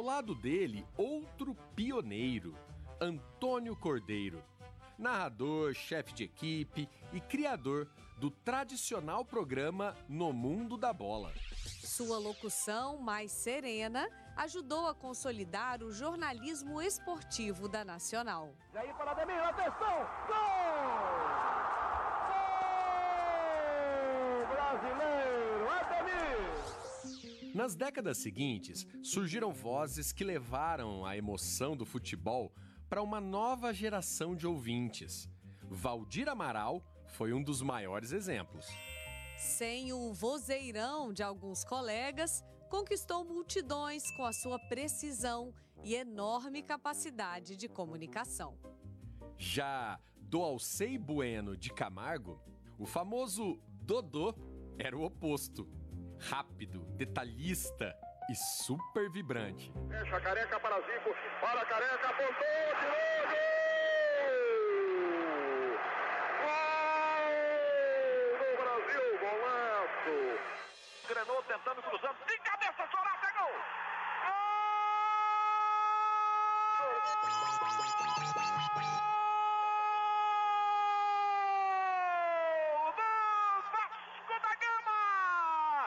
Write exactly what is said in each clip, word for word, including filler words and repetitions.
Ao lado dele, outro pioneiro, Antônio Cordeiro, narrador, chefe de equipe e criador do tradicional programa No Mundo da Bola. Sua locução mais serena ajudou a consolidar o jornalismo esportivo da Nacional. E aí para Ademir, atenção! Gol! Gol! Brasileiro, Ademir! Nas décadas seguintes, surgiram vozes que levaram a emoção do futebol para uma nova geração de ouvintes. Valdir Amaral foi um dos maiores exemplos. Sem o vozeirão de alguns colegas, conquistou multidões com a sua precisão e enorme capacidade de comunicação. Já do Alcei Bueno de Camargo, o famoso Dodô era o oposto. Rápido, detalhista e super vibrante. Fecha a Careca para Zico, para a Careca, apontou, tirou, gol! Grenou tentando cruzando, de cabeça, Sorata, gol! Gol do Vasco da Gama!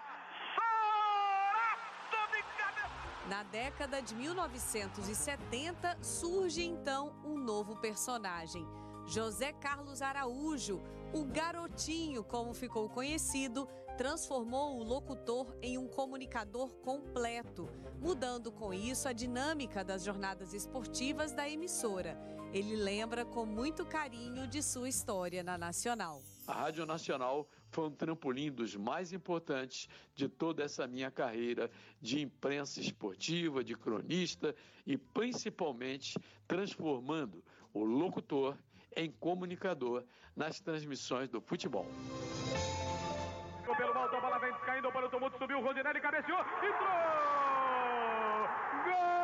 Sorata de cabeça! Na década de mil novecentos e setenta, surge então um novo personagem. José Carlos Araújo, o Garotinho, como ficou conhecido, transformou o locutor em um comunicador completo, mudando com isso a dinâmica das jornadas esportivas da emissora. Ele lembra com muito carinho de sua história na Nacional. A Rádio Nacional foi um trampolim dos mais importantes de toda essa minha carreira de imprensa esportiva, de cronista e principalmente transformando o locutor em comunicador nas transmissões do futebol. Pelo alto, a bola vem caindo para o tumulto, subiu o Rodinelli, cabeceou, entrou! Gol!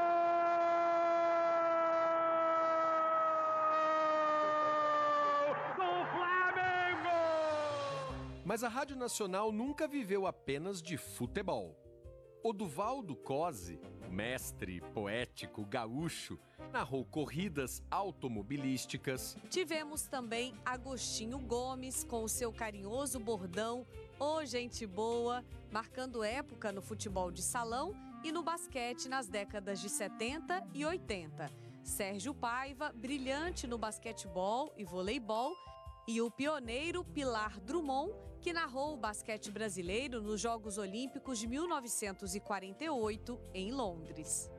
Do Flamengo! Mas a Rádio Nacional nunca viveu apenas de futebol. Oduvaldo Cosi, mestre poético gaúcho, narrou corridas automobilísticas. Tivemos também Agostinho Gomes com o seu carinhoso bordão "Ô gente boa", marcando época no futebol de salão e no basquete nas décadas de setenta e oitenta. Sérgio Paiva, brilhante no basquetebol e voleibol, e o pioneiro Pilar Drummond, que narrou o basquete brasileiro nos Jogos Olímpicos de mil novecentos e quarenta e oito, em Londres.